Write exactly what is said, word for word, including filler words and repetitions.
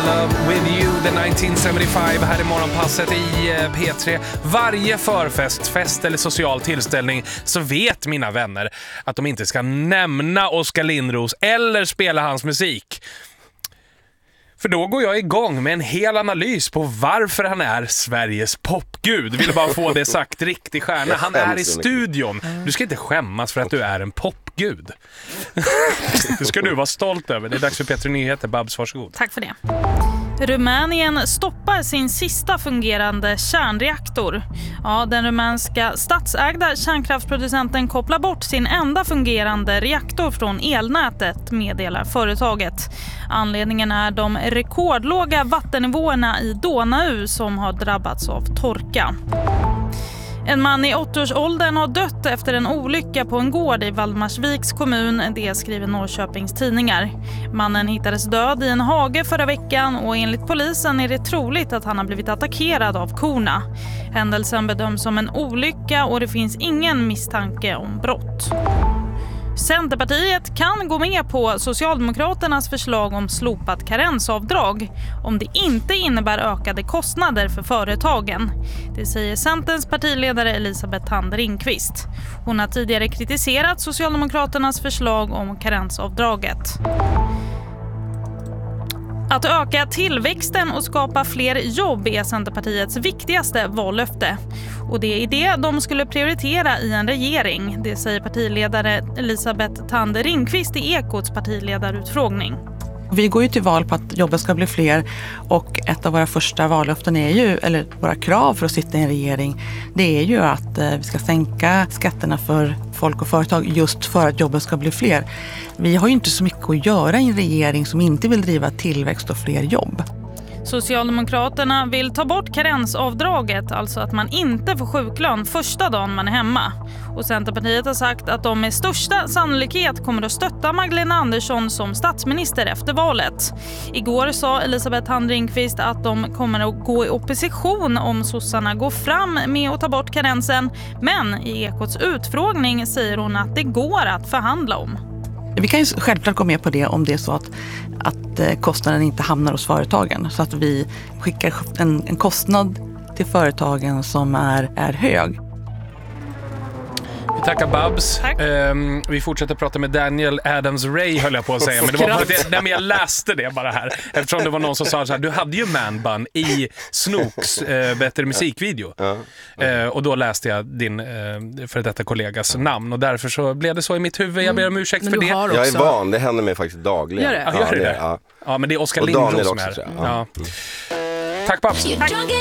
Love With You, the nittonhundrasjuttiofem, här i morgonpasset i P tre. Varje förfest, fest eller social tillställning så vet mina vänner att de inte ska nämna Oskar Lindros eller spela hans musik. För då går jag igång med en hel analys på varför han är Sveriges popgud. Vill bara få det sagt, riktig stjärna. Han är i studion. Du ska inte skämmas för att du är en popgud. Det ska du vara stolt över. Det är dags för P tre Nyheter. Babs, varsågod. Tack för det. Rumänien stoppar sin sista fungerande kärnreaktor. Ja, den rumänska statsägda kärnkraftsproducenten kopplar bort sin enda fungerande reaktor från elnätet, meddelar företaget. Anledningen är de rekordlåga vattennivåerna i Donau som har drabbats av torka. En man i åttioårsåldern har dött efter en olycka på en gård i Valdemarsviks kommun, det skriver Norrköpings tidningar. Mannen hittades död i en hage förra veckan och enligt polisen är det troligt att han har blivit attackerad av korna. Händelsen bedöms som en olycka och det finns ingen misstanke om brott. Centerpartiet kan gå med på Socialdemokraternas förslag om slopat karensavdrag om det inte innebär ökade kostnader för företagen. Det säger Centerns partiledare Elisabeth Thand Ringqvist. Hon har tidigare kritiserat Socialdemokraternas förslag om karensavdraget. Att öka tillväxten och skapa fler jobb är Centerpartiets viktigaste vallöfte. Och det är det de skulle prioritera i en regering. Det säger partiledare Elisabeth Thand Ringqvist i Ekots partiledarutfrågning. Vi går ju till val på att jobben ska bli fler och ett av våra första vallöften är ju, eller våra krav för att sitta i en regering, det är ju att eh, vi ska sänka skatterna för folk och företag just för att jobben ska bli fler. Vi har ju inte så mycket att göra i en regering som inte vill driva tillväxt och fler jobb. Socialdemokraterna vill ta bort karensavdraget, alltså att man inte får sjuklön första dagen man är hemma. Och Centerpartiet har sagt att de med största sannolikhet kommer att stötta Magdalena Andersson som statsminister efter valet. Igår sa Elisabeth Thand Ringqvist att de kommer att gå i opposition om sossarna går fram med att ta bort karensen. Men i Ekots utfrågning säger hon att det går att förhandla om. Vi kan ju självklart gå med på det om det är så att, att kostnaden inte hamnar hos företagen. Så att vi skickar en, en kostnad till företagen som är, är hög. Vi tackar Babs. Tack. Um, vi fortsätter prata med Daniel Adams-Ray, höll jag på att säga. Men det var för att jag, nej, men jag läste det bara här. Eftersom det var någon som sa så här: du hade ju Man-Bun i Snooks uh, bättre musikvideo. Ja. Uh, och då läste jag din uh, för detta kollegas namn. Och därför så blev det så i mitt huvud. Jag ber om ursäkt för det. Också... Jag är van, det händer mig faktiskt dagligen. Gör det? Ja, gör det? Ja, det, ja. Ja, men det är Oskar Lindros som är. Också, ja. Ja. Tack Babs. Tack.